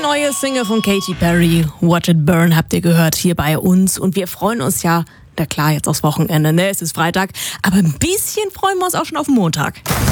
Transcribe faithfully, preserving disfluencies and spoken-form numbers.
neue Single von Katy Perry, Watch It Burn, habt ihr gehört hier bei uns. Und wir freuen uns ja, na klar, jetzt aufs Wochenende, ne? Es ist Freitag, aber ein bisschen freuen wir uns auch schon auf den Montag.